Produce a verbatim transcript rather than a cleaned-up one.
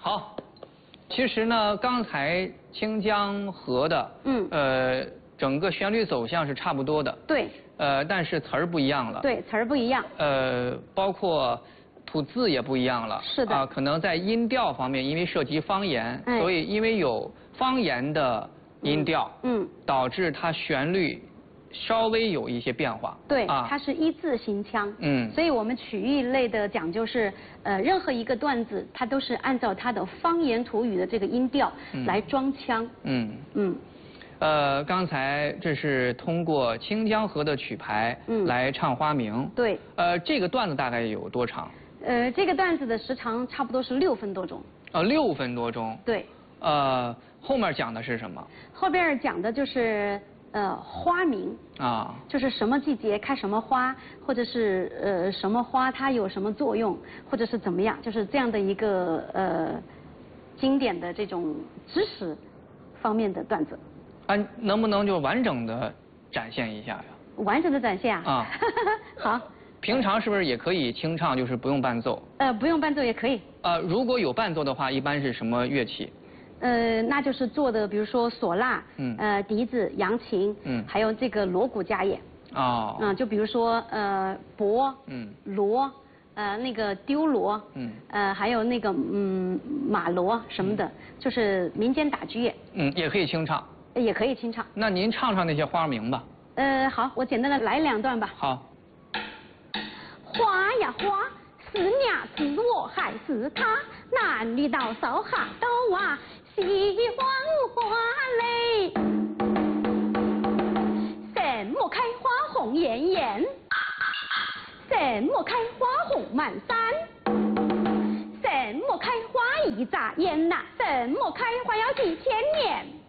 好，其实呢，刚才《清江河》的，嗯，呃，整个旋律走向是差不多的。对。呃，但是词儿不一样了。对，词儿不一样。呃，包括吐字也不一样了。是的。啊，可能在音调方面，因为涉及方言，哎、所以因为有方言的音调，嗯，嗯导致它旋律稍微有一些变化。对，啊、它是一字新腔。嗯。所以我们曲艺类的讲究是，呃，任何一个段子，它都是按照它的方言土语的这个音调来装腔。嗯嗯。呃，刚才这是通过《清江河》的曲牌来唱花名。对。呃，这个段子大概有多长？呃，这个段子的时长差不多是六分多钟。呃，六分多钟。对。呃，后面讲的是什么？后边讲的就是呃花名啊，就是什么季节开什么花，或者是呃什么花它有什么作用，或者是怎么样，就是这样的一个呃经典的这种知识方面的段子。啊，能不能就完整的展现一下呀？完整的展现啊？啊，好。平常是不是也可以清唱，就是不用伴奏？呃，不用伴奏也可以。呃，如果有伴奏的话，一般是什么乐器？呃，那就是做的，比如说唢呐，嗯，呃，笛子、扬琴，嗯，还有这个锣鼓家业。哦。嗯，就比如说呃钹，嗯，锣。呃，那个丢锣，嗯，呃，还有那个嗯马锣什么的，嗯、就是民间打击乐。嗯，也可以清唱。也可以清唱。那您唱唱那些花名吧。呃，好，我简单的来两段吧。好。花呀花，是娘是我还是他？男女老少哈都啊喜欢花嘞。什么开花红艳艳？什么开花红满山？什么开花一眨眼呐？什么开花要几千年？